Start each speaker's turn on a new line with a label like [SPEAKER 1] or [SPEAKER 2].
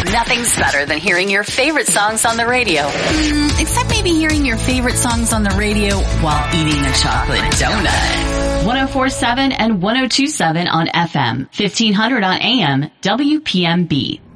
[SPEAKER 1] Nothing's better than hearing your favorite songs on the radio. Except maybe hearing your favorite songs on the radio while eating a chocolate donut.
[SPEAKER 2] 104.7 and 102.7 on FM, 1500 on AM, WPMB.